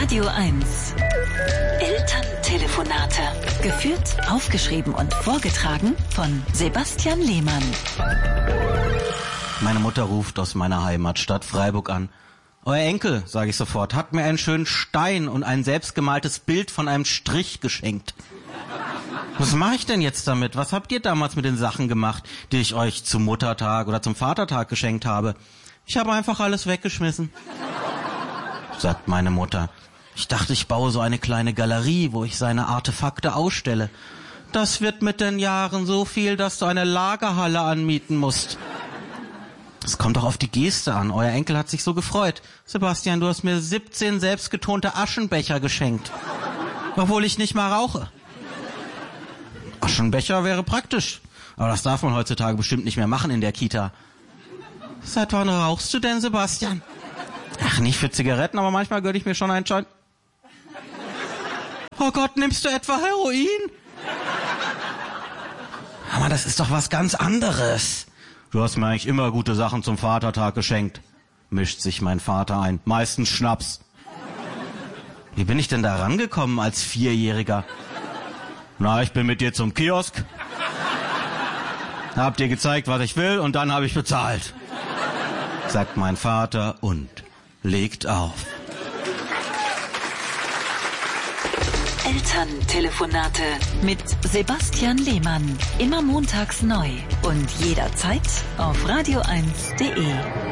Radio 1. Elterntelefonate. Geführt, aufgeschrieben und vorgetragen von Sebastian Lehmann. Meine Mutter ruft aus meiner Heimatstadt Freiburg an. Euer Enkel, sage ich sofort, hat mir einen schönen Stein und ein selbstgemaltes Bild von einem Strich geschenkt. Was mache ich denn jetzt damit? Was habt ihr damals mit den Sachen gemacht, die ich euch zum Muttertag oder zum Vatertag geschenkt habe? Ich habe einfach alles weggeschmissen, sagt meine Mutter. Ich dachte, ich baue so eine kleine Galerie, wo ich seine Artefakte ausstelle. Das wird mit den Jahren so viel, dass du eine Lagerhalle anmieten musst. Es kommt doch auf die Geste an. Euer Enkel hat sich so gefreut. Sebastian, du hast mir 17 selbstgetonte Aschenbecher geschenkt. Obwohl ich nicht mal rauche. Aschenbecher wäre praktisch. Aber das darf man heutzutage bestimmt nicht mehr machen in der Kita. Seit wann rauchst du denn, Sebastian? Ach, nicht für Zigaretten, aber manchmal gönne ich mir schon einen Joint. Oh Gott, nimmst du etwa Heroin? Aber das ist doch was ganz anderes. Du hast mir eigentlich immer gute Sachen zum Vatertag geschenkt, mischt sich mein Vater ein. Meistens Schnaps. Wie bin ich denn da rangekommen als 4-Jähriger? Na, ich bin mit dir zum Kiosk, hab dir gezeigt, was ich will, und dann habe ich bezahlt, sagt mein Vater und legt auf. Elterntelefonate mit Sebastian Lehmann. Immer montags neu und jederzeit auf radio1.de.